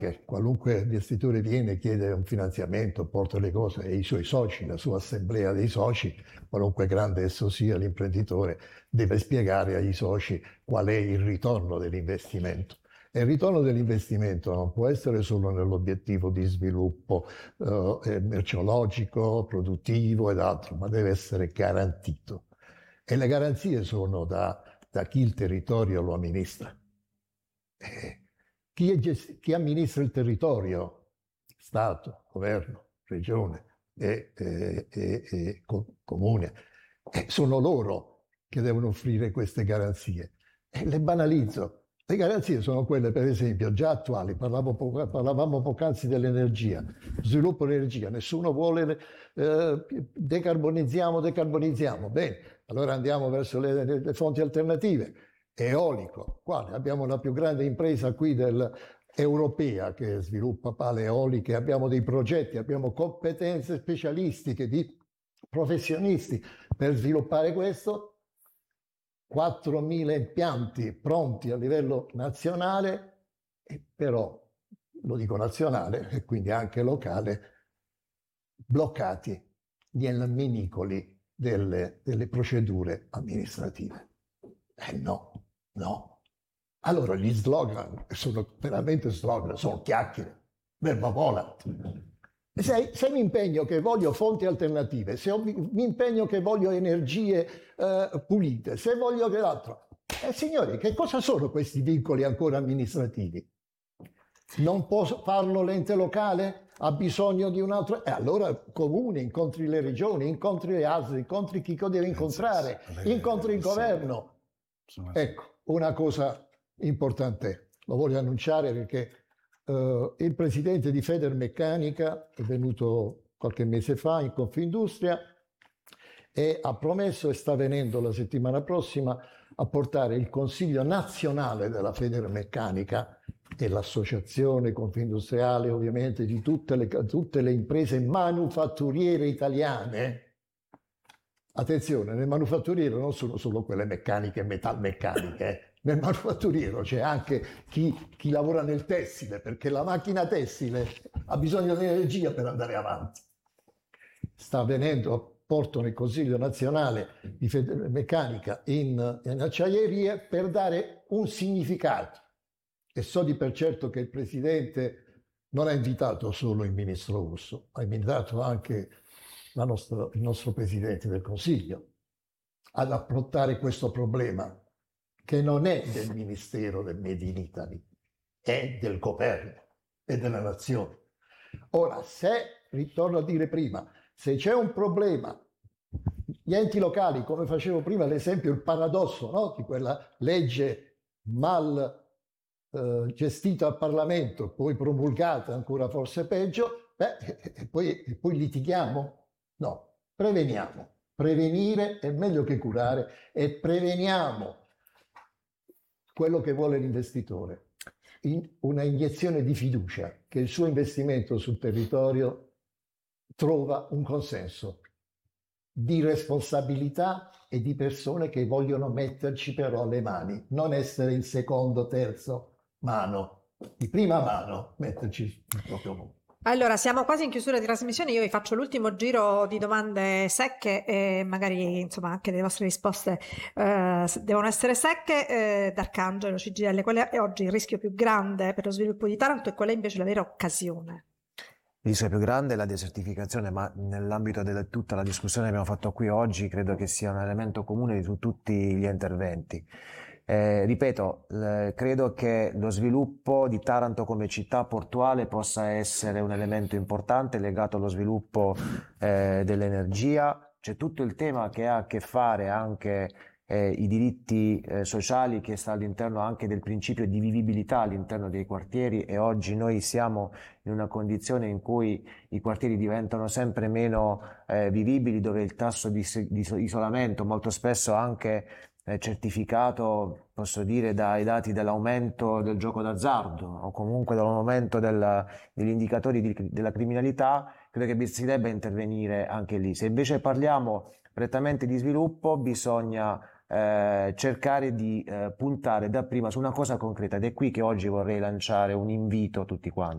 che qualunque investitore viene, chiede un finanziamento, porta le cose e i suoi soci, la sua assemblea dei soci, qualunque grande esso sia l'imprenditore, deve spiegare agli soci qual è il ritorno dell'investimento. E il ritorno dell'investimento non può essere solo nell'obiettivo di sviluppo merceologico, produttivo ed altro, ma deve essere garantito. E le garanzie sono da chi il territorio lo amministra. Chi amministra il territorio? Stato, governo, regione e comune. Sono loro che devono offrire queste garanzie. E le banalizzo. Le garanzie sono quelle, per esempio, già attuali. Parlavamo poc'anzi dell'energia, sviluppo dell'energia. Nessuno vuole decarbonizziamo. Bene, allora andiamo verso le fonti alternative. Eolico, quale? Abbiamo la più grande impresa qui europea che sviluppa pale eoliche, abbiamo dei progetti, abbiamo competenze specialistiche di professionisti per sviluppare questo. 4.000 impianti pronti a livello nazionale, però, lo dico nazionale e quindi anche locale, bloccati nei minicoli delle procedure amministrative. No. Allora gli slogan sono veramente slogan, sono chiacchiere, verba volant. Se mi impegno che voglio fonti alternative, se mi impegno che voglio energie pulite, se voglio che l'altro... signori, che cosa sono questi vincoli ancora amministrativi? Non può farlo l'ente locale? Ha bisogno di un altro... allora comune, incontri le regioni, incontri le ASL, incontri chi deve incontrare, incontri il governo. Ecco, una cosa importante, lo voglio annunciare perché il presidente di Federmeccanica è venuto qualche mese fa in Confindustria e ha promesso, e sta venendo la settimana prossima, a portare il Consiglio nazionale della Federmeccanica e l'associazione confindustriale, ovviamente, di tutte le imprese manufatturiere italiane. Attenzione, nel manufatturiero non sono solo quelle meccaniche e metalmeccaniche. Nel manufatturiero c'è anche chi lavora nel tessile, perché la macchina tessile ha bisogno di energia per andare avanti. Sta venendo, porto nel Consiglio nazionale di Federmeccanica in acciaierie per dare un significato. E so di per certo che il Presidente non ha invitato solo il Ministro Urso, ha invitato anche il nostro Presidente del Consiglio ad affrontare questo problema, che non è del Ministero del Made in Italy, è del governo e della nazione. Ora, ritorno a dire prima, se c'è un problema, gli enti locali, come facevo prima l'esempio, il paradosso, no? Di quella legge mal gestita al Parlamento, poi promulgata, ancora forse peggio, e poi litighiamo? No, preveniamo. Prevenire è meglio che curare e preveniamo quello che vuole l'investitore, una iniezione di fiducia che il suo investimento sul territorio trova un consenso di responsabilità e di persone che vogliono metterci però le mani, non essere in secondo, terzo mano, di prima mano metterci il proprio nome. Allora, siamo quasi in chiusura di trasmissione, io vi faccio l'ultimo giro di domande secche e magari insomma anche le vostre risposte devono essere secche. D'Arcangelo, CGIL, qual è oggi il rischio più grande per lo sviluppo di Taranto e qual è invece la vera occasione? Il rischio più grande è la desertificazione, ma nell'ambito di tutta la discussione che abbiamo fatto qui oggi credo che sia un elemento comune di tutti gli interventi. Ripeto, credo che lo sviluppo di Taranto come città portuale possa essere un elemento importante legato allo sviluppo dell'energia. C'è tutto il tema che ha a che fare anche i diritti sociali, che sta all'interno anche del principio di vivibilità all'interno dei quartieri, e oggi noi siamo in una condizione in cui i quartieri diventano sempre meno vivibili, dove il tasso di isolamento molto spesso anche certificato, posso dire, dai dati dell'aumento del gioco d'azzardo o comunque dall'aumento degli indicatori della criminalità, credo che si debba intervenire anche lì. Se invece parliamo prettamente di sviluppo, bisogna cercare di puntare dapprima su una cosa concreta, ed è qui che oggi vorrei lanciare un invito a tutti quanti.